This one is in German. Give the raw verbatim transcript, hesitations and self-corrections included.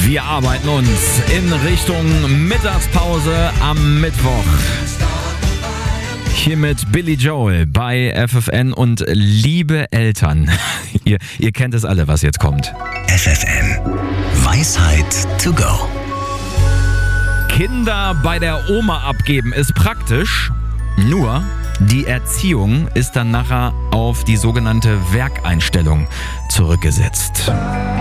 Wir arbeiten uns in Richtung Mittagspause am Mittwoch. Hier mit Billy Joel bei F F N und liebe Eltern. ihr, ihr kennt es alle, was jetzt kommt. F F N. Weisheit to go. Kinder bei der Oma abgeben ist praktisch, nur die Erziehung ist dann nachher auf die sogenannte Werkeinstellung zurückgesetzt.